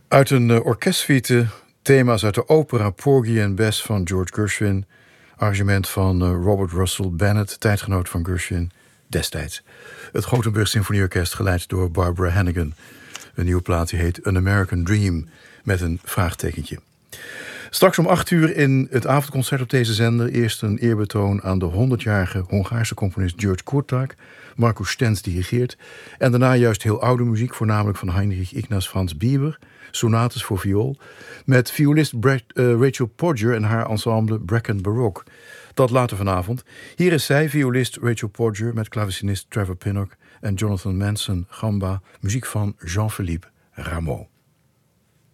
Uit een orkestsuite, thema's uit de opera Porgy and Bess van George Gershwin, arrangement van Robert Russell Bennett, tijdgenoot van Gershwin destijds. Het Gothenburg Symfonieorkest, geleid door Barbara Hannigan. Een nieuwe plaat die heet An American Dream, met een vraagtekentje. Straks om 8:00 in het avondconcert op deze zender eerst een eerbetoon aan de 100-jarige Hongaarse componist György Kurták. Markus Stenz dirigeert. En daarna juist heel oude muziek, voornamelijk van Heinrich Ignaz Franz Bieber. Sonates voor viool. Met violist Rachel Podger en haar ensemble Bracken Baroque. Dat later vanavond. Hier is zij, violist Rachel Podger, met klavecinist Trevor Pinnock en Jonathan Manson gamba. Muziek van Jean-Philippe Rameau.